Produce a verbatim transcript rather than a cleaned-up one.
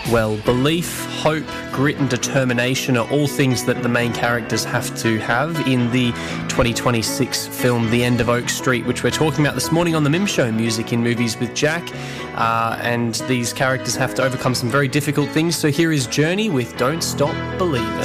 Well, belief, hope, grit and determination are all things that the main characters have to have in the twenty twenty-six film The End of Oak Street, which we're talking about this morning on the Mim Show, Music in Movies with Jack. Uh, and these characters have to overcome some very difficult things. So here is Journey with Don't Stop Believin'.